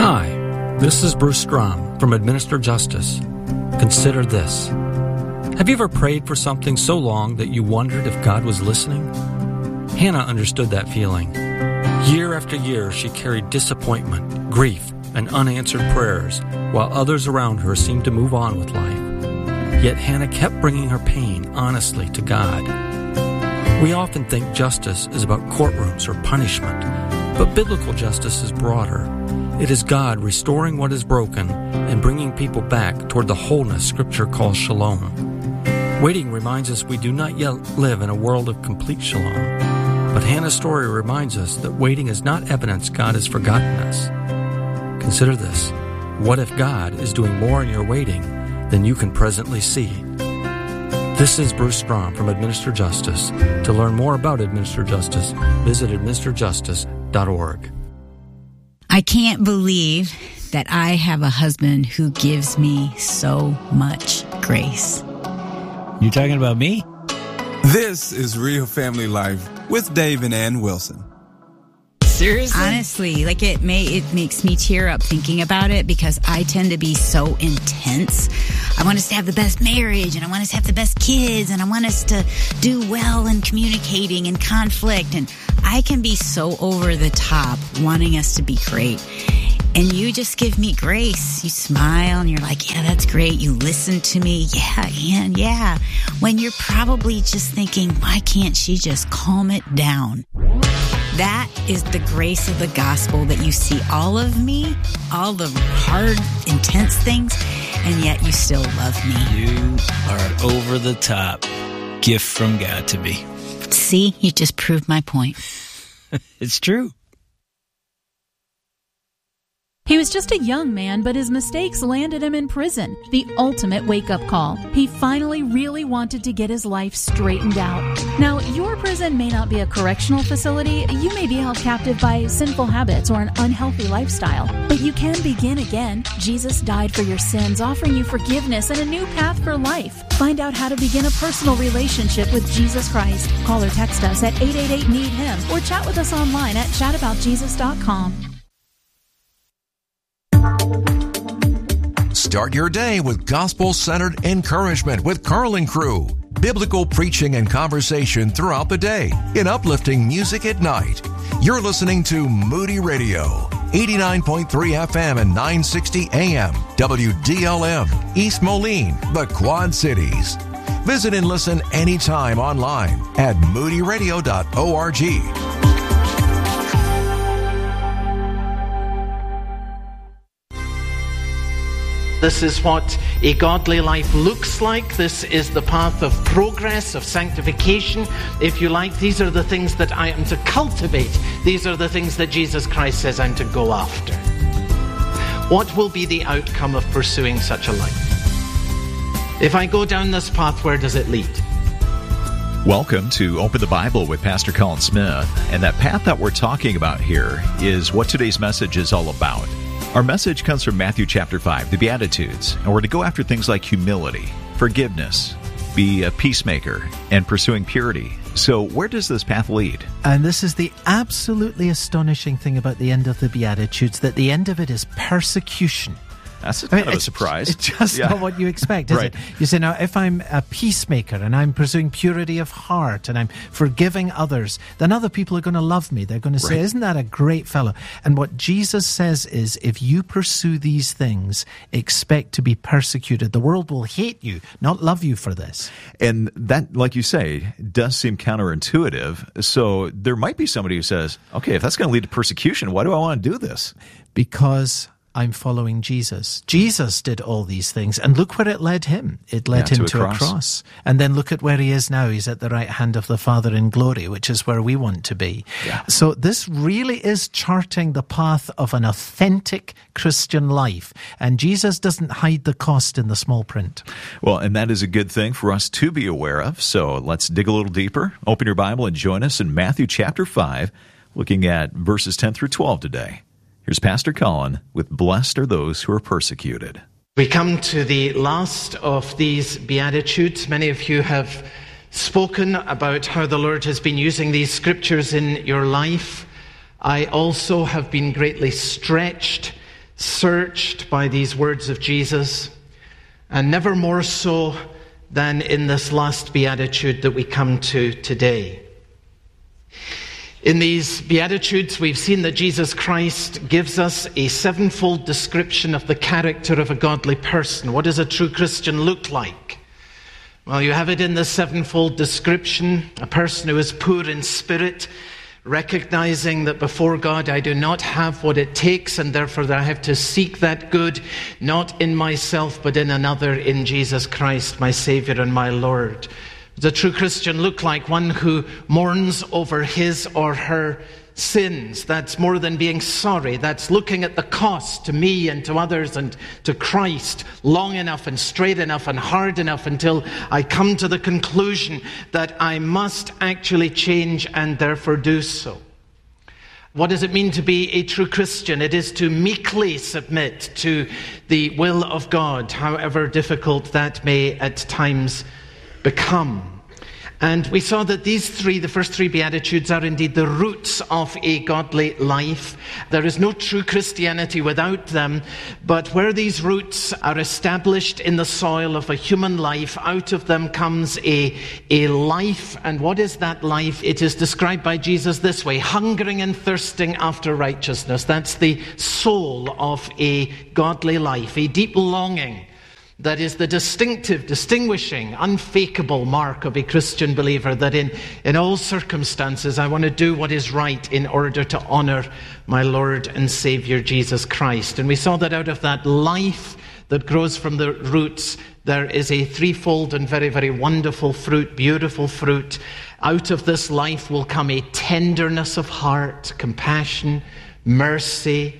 Hi, this is Bruce Strom from Administer Justice. Consider this. Have you ever prayed for something so long that you wondered if God was listening? Hannah understood that feeling. Year after year, she carried disappointment, grief, and unanswered prayers, while others around her seemed to move on with life. Yet Hannah kept bringing her pain honestly to God. We often think justice is about courtrooms or punishment, but biblical justice is broader. It is God restoring what is broken and bringing people back toward the wholeness Scripture calls shalom. Waiting reminds us we do not yet live in a world of complete shalom. But Hannah's story reminds us that waiting is not evidence God has forgotten us. Consider this. What if God is doing more in your waiting than you can presently see? This is Bruce Strom from Administer Justice. To learn more about Administer Justice, visit administerjustice.org. I can't believe that I have a husband who gives me so much grace. You talking about me? This is Real Family Life with Dave and Ann Wilson. Seriously? Honestly, it makes me tear up thinking about it because I tend to be so intense. I want us to have the best marriage, and I want us to have the best kids, and I want us to do well in communicating and conflict, and I can be so over the top wanting us to be great. And you just give me grace. You smile and you're like, yeah, that's great. You listen to me. Yeah, Ann, yeah. When you're probably just thinking, why can't she just calm it down? That is the grace of the gospel, that you see all of me, all the hard, intense things, and yet you still love me. You are an over-the-top gift from God to me. See, you just proved my point. It's true. He was just a young man, but his mistakes landed him in prison. The ultimate wake-up call. He finally really wanted to get his life straightened out. Now, your prison may not be a correctional facility. You may be held captive by sinful habits or an unhealthy lifestyle. But you can begin again. Jesus died for your sins, offering you forgiveness and a new path for life. Find out how to begin a personal relationship with Jesus Christ. Call or text us at 888-NEED-HIM or chat with us online at chataboutjesus.com. Start your day with gospel-centered encouragement with Carl and Crew. Biblical preaching and conversation throughout the day in uplifting music at night. You're listening to Moody Radio, 89.3 FM and 960 AM, WDLM, East Moline, the Quad Cities. Visit and listen anytime online at moodyradio.org. This is what a godly life looks like. This is the path of progress, of sanctification, if you like. These are the things that I am to cultivate. These are the things that Jesus Christ says I'm to go after. What will be the outcome of pursuing such a life? If I go down this path, where does it lead? Welcome to Open the Bible with Pastor Colin Smith. And that path that we're talking about here is what today's message is all about. Our message comes from Matthew chapter 5, the Beatitudes, and we're to go after things like humility, forgiveness, be a peacemaker, and pursuing purity. So where does this path lead? And this is the absolutely astonishing thing about the end of the Beatitudes, that the end of it is persecution. That's kind of a surprise. It's just not what you expect, is it? You say, now, if I'm a peacemaker and I'm pursuing purity of heart and I'm forgiving others, then other people are going to love me. They're going to say, isn't that a great fellow? And what Jesus says is, if you pursue these things, expect to be persecuted. The world will hate you, not love you for this. And that, like you say, does seem counterintuitive. So there might be somebody who says, okay, if that's going to lead to persecution, why do I want to do this? Because I'm following Jesus. Jesus did all these things, and look where it led him. It led him to a cross. And then look at where he is now. He's at the right hand of the Father in glory, which is where we want to be. Yeah. So this really is charting the path of an authentic Christian life. And Jesus doesn't hide the cost in the small print. Well, and that is a good thing for us to be aware of. So let's dig a little deeper. Open your Bible and join us in Matthew chapter 5, looking at verses 10 through 12 today. Here's Pastor Colin with Blessed Are Those Who Are Persecuted. We come to the last of these Beatitudes. Many of you have spoken about how the Lord has been using these scriptures in your life. I also have been greatly stretched searched by these words of Jesus, and never more so than in this last beatitude that we come to today. In these Beatitudes, we've seen that Jesus Christ gives us a sevenfold description of the character of a godly person. What does a true Christian look like? Well, you have it in the sevenfold description: a person who is poor in spirit, recognizing that before God I do not have what it takes, and therefore I have to seek that good, not in myself, but in another, in Jesus Christ, my Savior and my Lord. Does a true Christian look like? One who mourns over his or her sins. That's more than being sorry. That's looking at the cost to me and to others and to Christ long enough and straight enough and hard enough until I come to the conclusion that I must actually change and therefore do so. What does it mean to be a true Christian? It is to meekly submit to the will of God, however difficult that may at times become. And we saw that the first three Beatitudes, are indeed the roots of a godly life. There is no true Christianity without them, but where these roots are established in the soil of a human life, out of them comes a life. And what is that life? It is described by Jesus this way: hungering and thirsting after righteousness. That's the soul of a godly life, a deep longing. That is the distinctive, distinguishing, unfakeable mark of a Christian believer, that in all circumstances I want to do what is right in order to honor my Lord and Savior Jesus Christ. And we saw that out of that life that grows from the roots, there is a threefold and very, very wonderful fruit, beautiful fruit. Out of this life will come a tenderness of heart, compassion, mercy,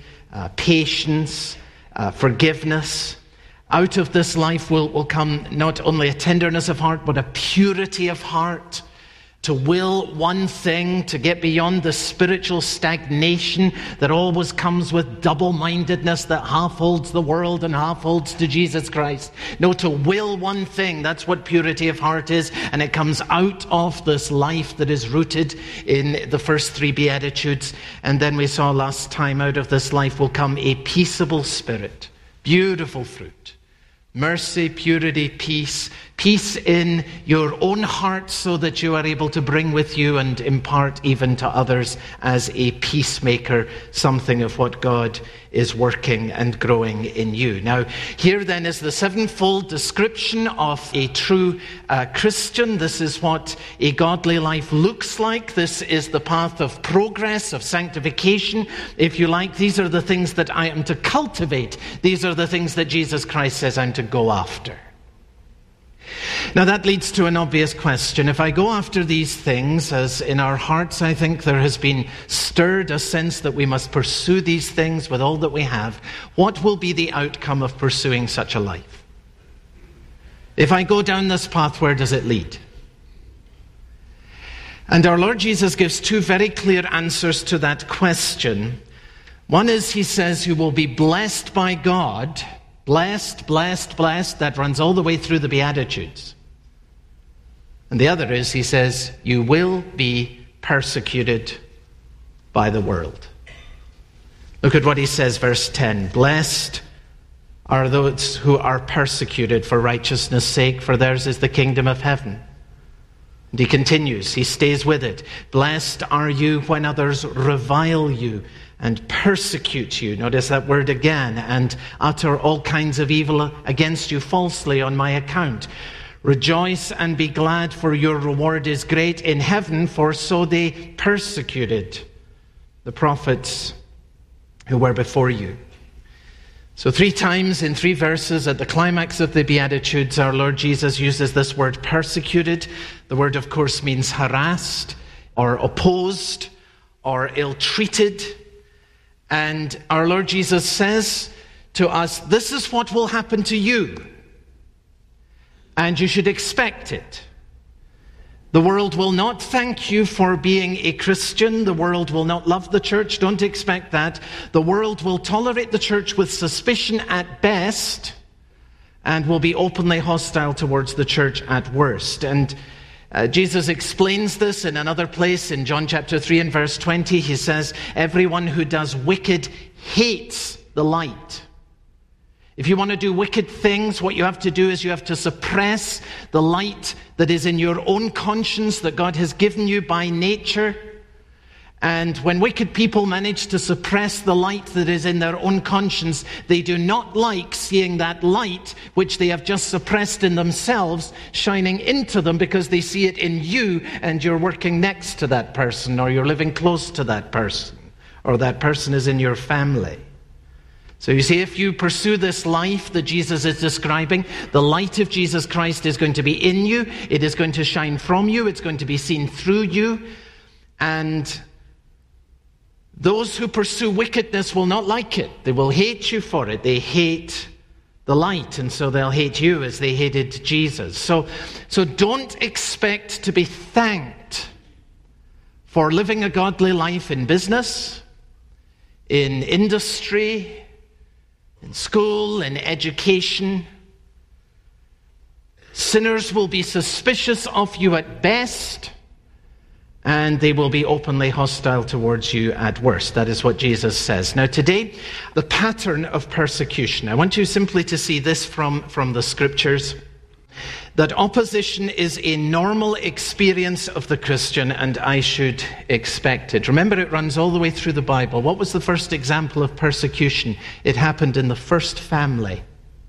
patience, forgiveness. Out of this life will come not only a tenderness of heart, but a purity of heart, to will one thing, to get beyond the spiritual stagnation that always comes with double-mindedness that half holds the world and half holds to Jesus Christ. No, to will one thing, that's what purity of heart is, and it comes out of this life that is rooted in the first three Beatitudes. And then we saw last time, out of this life will come a peaceable spirit, beautiful fruit. Mercy, purity, peace. Peace in your own heart so that you are able to bring with you and impart even to others as a peacemaker something of what God is working and growing in you. Now, here then is the sevenfold description of a true Christian. This is what a godly life looks like. This is the path of progress, of sanctification, if you like. These are the things that I am to cultivate. These are the things that Jesus Christ says I'm to go after. Now that leads to an obvious question. If I go after these things, as in our hearts I think there has been stirred a sense that we must pursue these things with all that we have, what will be the outcome of pursuing such a life? If I go down this path, where does it lead? And our Lord Jesus gives two very clear answers to that question. One is, he says, you will be blessed by God. Blessed, blessed, blessed. That runs all the way through the Beatitudes. And the other is, he says, you will be persecuted by the world. Look at what he says, verse 10. Blessed are those who are persecuted for righteousness' sake, for theirs is the kingdom of heaven. And he continues, he stays with it. Blessed are you when others revile you and persecute you. Notice that word again. And utter all kinds of evil against you falsely on my account. Rejoice and be glad, for your reward is great in heaven, for so they persecuted the prophets who were before you. So 3 times in 3 verses at the climax of the Beatitudes, our Lord Jesus uses this word persecuted. The word, of course, means harassed or opposed or ill-treated. And our Lord Jesus says to us, this is what will happen to you. And you should expect it. The world will not thank you for being a Christian. The world will not love the church. Don't expect that. The world will tolerate the church with suspicion at best and will be openly hostile towards the church at worst. And Jesus explains this in another place in John chapter 3 and verse 20. He says, everyone who does wicked hates the light. If you want to do wicked things, what you have to do is you have to suppress the light that is in your own conscience that God has given you by nature. And when wicked people manage to suppress the light that is in their own conscience, they do not like seeing that light, which they have just suppressed in themselves, shining into them, because they see it in you and you're working next to that person, or you're living close to that person, or that person is in your family. So you see, if you pursue this life that Jesus is describing, the light of Jesus Christ is going to be in you. It is going to shine from you. It's going to be seen through you. And those who pursue wickedness will not like it. They will hate you for it. They hate the light, and so they'll hate you as they hated Jesus. So don't expect to be thanked for living a godly life in business, in industry, in school, in education. Sinners will be suspicious of you at best, and they will be openly hostile towards you at worst. That is what Jesus says. Now today, the pattern of persecution. I want you simply to see this from the scriptures, that opposition is a normal experience of the Christian, and I should expect it. Remember, it runs all the way through the Bible. What was the first example of persecution? It happened in the first family.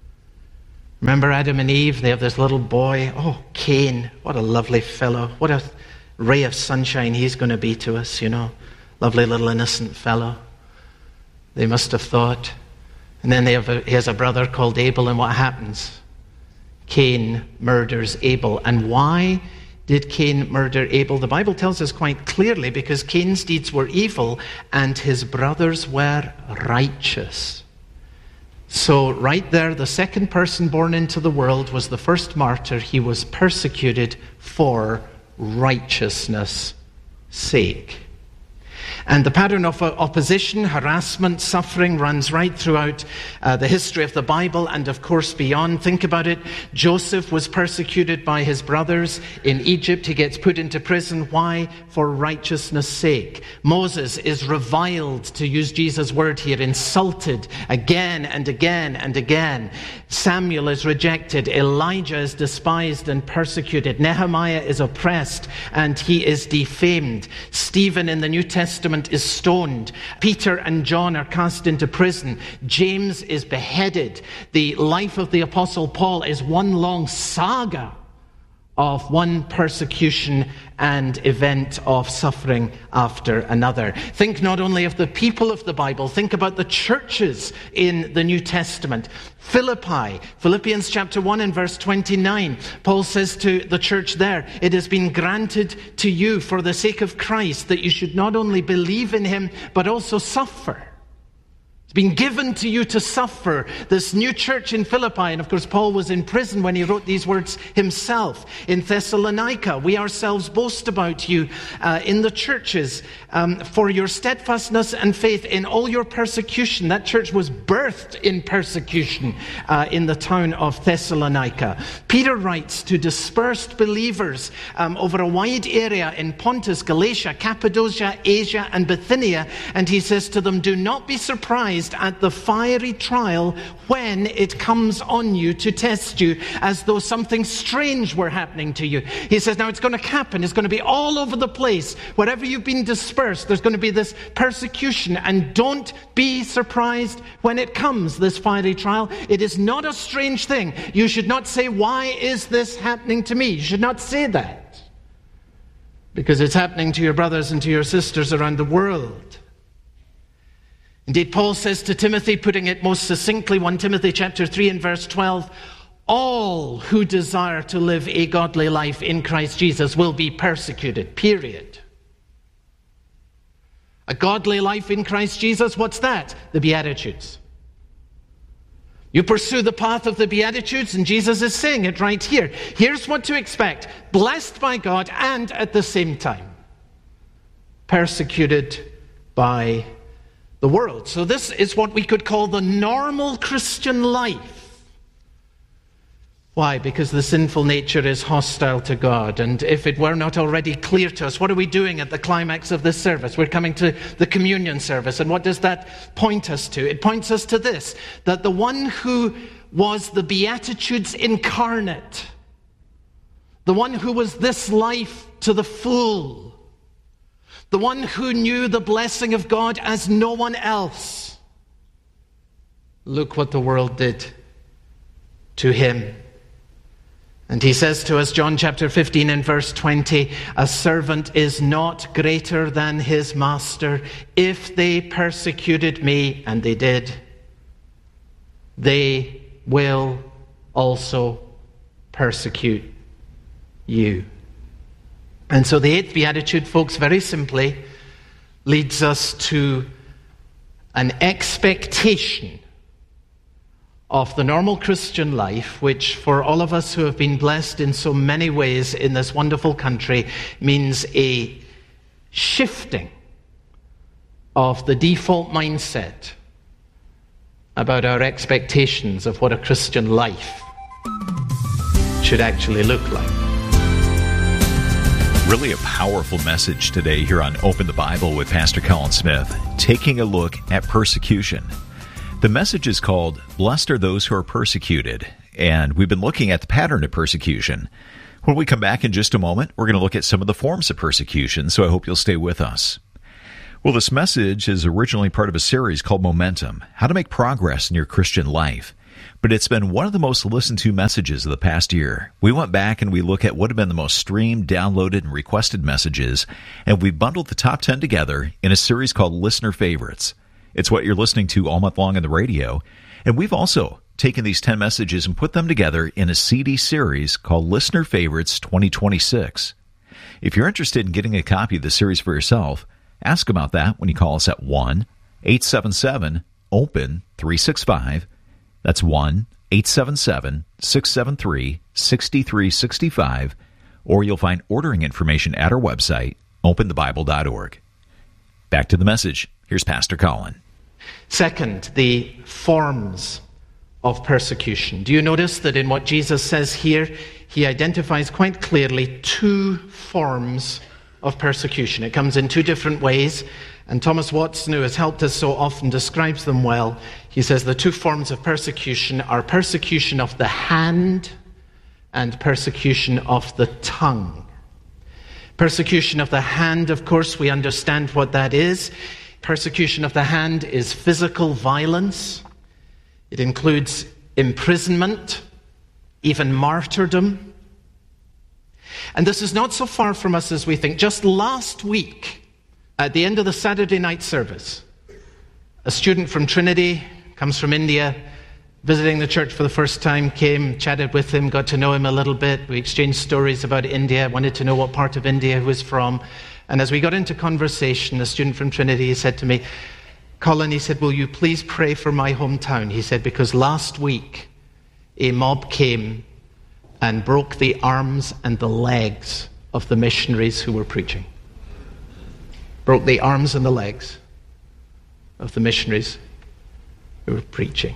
Remember Adam and Eve? They have this little boy. Oh, Cain. What a lovely fellow. What a ray of sunshine he's going to be to us, you know. Lovely little innocent fellow. They must have thought. And then he has a brother called Abel, and what happens? Cain murders Abel. And why did Cain murder Abel? The Bible tells us quite clearly, because Cain's deeds were evil and his brothers were righteous. So right there, the second person born into the world was the first martyr. He was persecuted for righteousness' sake. And the pattern of opposition, harassment, suffering runs right throughout the history of the Bible, and of course beyond. Think about it. Joseph was persecuted by his brothers in Egypt. He gets put into prison. Why? For righteousness' sake. Moses is reviled, to use Jesus' word here, insulted again and again and again. Samuel is rejected. Elijah is despised and persecuted. Nehemiah is oppressed and he is defamed. Stephen in the New Testament is stoned. Peter and John are cast into prison. James is beheaded. The life of the Apostle Paul is one long saga of one persecution and event of suffering after another. Think not only of the people of the Bible, think about the churches in the New Testament. Philippi, Philippians chapter 1 and verse 29, Paul says to the church there, "It has been granted to you for the sake of Christ that you should not only believe in him, but also suffer." Been given to you to suffer. This new church in Philippi, and of course Paul was in prison when he wrote these words himself. In Thessalonica, we ourselves boast about you in the churches for your steadfastness and faith in all your persecution. That church was birthed in persecution in the town of Thessalonica. Peter writes to dispersed believers over a wide area in Pontus, Galatia, Cappadocia, Asia, and Bithynia, and he says to them, "Do not be surprised at the fiery trial when it comes on you to test you, as though something strange were happening to you." He says, now it's going to happen. It's going to be all over the place. Wherever you've been dispersed, there's going to be this persecution. And don't be surprised when it comes, this fiery trial. It is not a strange thing. You should not say, "Why is this happening to me?" You should not say that, because it's happening to your brothers and to your sisters around the world. Indeed, Paul says to Timothy, putting it most succinctly, 1 Timothy chapter 3 and verse 12, all who desire to live a godly life in Christ Jesus will be persecuted, period. A godly life in Christ Jesus, what's that? The Beatitudes. You pursue the path of the Beatitudes, and Jesus is saying it right here. Here's what to expect: blessed by God, and at the same time persecuted by the world. So this is what we could call the normal Christian life. Why? Because the sinful nature is hostile to God. And if it were not already clear to us, what are we doing at the climax of this service? We're coming to the communion service. And what does that point us to? It points us to this, that the one who was the Beatitudes incarnate, the one who was this life to the full, the one who knew the blessing of God as no one else, look what the world did to him. And he says to us, John chapter 15 and verse 20, a servant is not greater than his master. If they persecuted me, and they did, they will also persecute you. And so the eighth beatitude, folks, very simply leads us to an expectation of the normal Christian life, which for all of us who have been blessed in so many ways in this wonderful country means a shifting of the default mindset about our expectations of what a Christian life should actually look like. Really a powerful message today here on Open the Bible with Pastor Colin Smith, taking a look at persecution. The message is called, Blessed are those who are persecuted, and we've been looking at the pattern of persecution. When we come back in just a moment, we're going to look at some of the forms of persecution, so I hope you'll stay with us. Well, this message is originally part of a series called Momentum, How to Make Progress in Your Christian Life. But it's been one of the most listened to messages of the past year. We went back and we look at what have been the most streamed, downloaded, and requested messages, and we bundled the top 10 together in a series called Listener Favorites. It's what you're listening to all month long on the radio. And we've also taken these 10 messages and put them together in a CD series called Listener Favorites 2026. If you're interested in getting a copy of the series for yourself, ask about that when you call us at 1-877-OPEN-365. That's 1-877-673-6365. Or you'll find ordering information at our website, openthebible.org. Back to the message. Here's Pastor Colin. Second, the forms of persecution. Do you notice that in what Jesus says here, he identifies quite clearly two forms of persecution? It comes in two different ways, and Thomas Watson, who has helped us so often, describes them well. He says the two forms of persecution are persecution of the hand and persecution of the tongue. Persecution of the hand, of course, we understand what that is. Persecution of the hand is physical violence. It includes imprisonment, even martyrdom. And this is not so far from us as we think. Just last week, at the end of the Saturday night service, a student from Trinity, comes from India, visiting the church for the first time, came, chatted with him, got to know him a little bit. We exchanged stories about India, wanted to know what part of India he was from. And as we got into conversation, a student from Trinity, he said to me, Colin, he said, will you please pray for my hometown? He said, because last week a mob came and broke the arms and the legs of the missionaries who were preaching. Broke the arms and the legs of the missionaries who were preaching.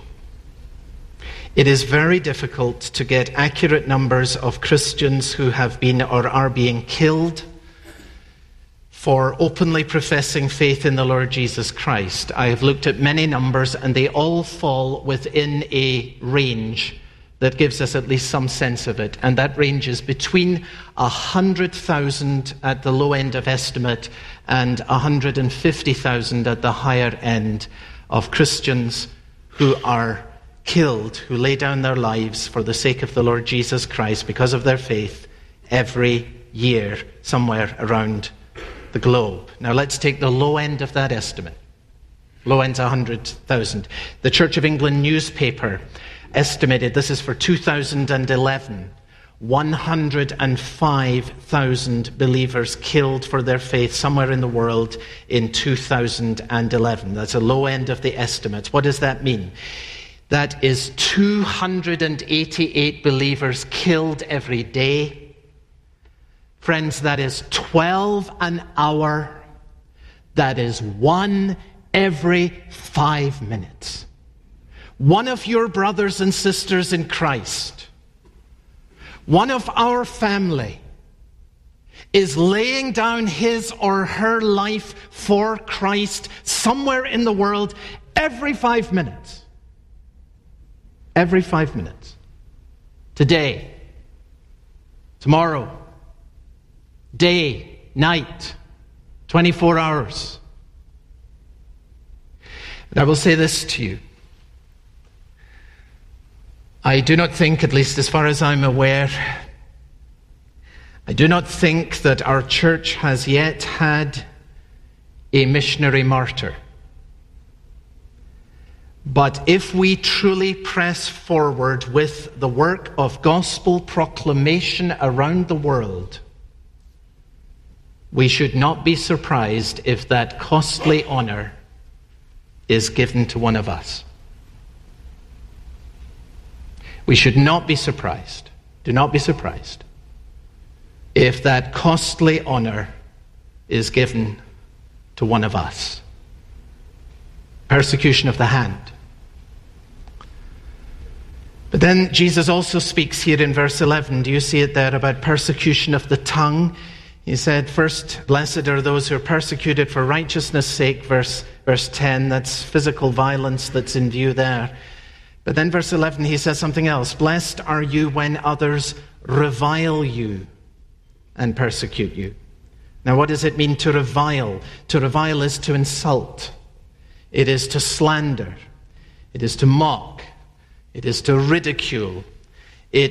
It is very difficult to get accurate numbers of Christians who have been or are being killed for openly professing faith in the Lord Jesus Christ. I have looked at many numbers, and they all fall within a range that gives us at least some sense of it. And that range is between 100,000 at the low end of estimate and 150,000 at the higher end of Christians who are killed, who lay down their lives for the sake of the Lord Jesus Christ because of their faith every year somewhere around the globe. Now let's take the low end of that estimate. Low end's 100,000. The Church of England newspaper estimated, this is for 2011, 105,000 believers killed for their faith somewhere in the world in 2011. That's a low end of the estimates. What does that mean? That is 288 believers killed every day. Friends, that is 12 an hour. That is one every 5 minutes. One of your brothers and sisters in Christ one of our family is laying down his or her life for Christ somewhere in the world every 5 minutes. Every 5 minutes. Today, tomorrow, day, night, 24 hours. And I will say this to you. I do not think, at least as far as I'm aware, I do not think that our church has yet had a missionary martyr. But if we truly press forward with the work of gospel proclamation around the world, we should not be surprised if that costly honor is given to one of us. We should not be surprised. Do not be surprised if that costly honor is given to one of us. Persecution of the hand. But then Jesus also speaks here in verse 11. Do you see it there about persecution of the tongue? He said, first, blessed are those who are persecuted for righteousness' sake, verse 10. That's physical violence that's in view there. But then verse 11, he says something else. Blessed are you when others revile you and persecute you. Now, what does it mean to revile? To revile is to insult. It is to slander. It is to mock. It is to ridicule.